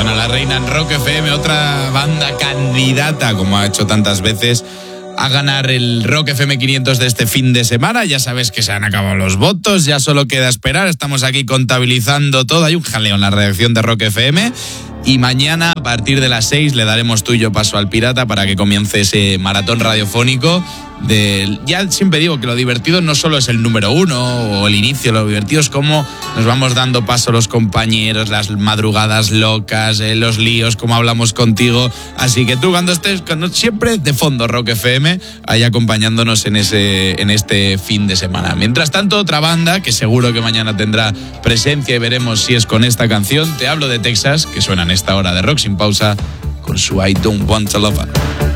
Suena La Reina en Rock FM, otra banda candidata, como ha hecho tantas veces, a ganar el Rock FM 500 de este fin de semana. Ya sabes que se han acabado los votos, ya solo queda esperar. Estamos aquí contabilizando todo. Hay un jaleo en la redacción de Rock FM. Y mañana, a partir de las 6, le daremos tú y yo paso al Pirata para que comience ese maratón radiofónico. Ya siempre digo que lo divertido no solo es el número 1 o el inicio, lo divertido es cómo nos vamos dando paso los compañeros, las madrugadas locas, los líos, como hablamos contigo. Así que tú cuando estés, siempre de fondo Rock FM, ahí acompañándonos en este fin de semana. Mientras tanto, otra banda que seguro que mañana tendrá presencia y veremos si es con esta canción. Te hablo de Texas, que suena en esta hora de Rock Sin Pausa con su I Don't Want to Love Her.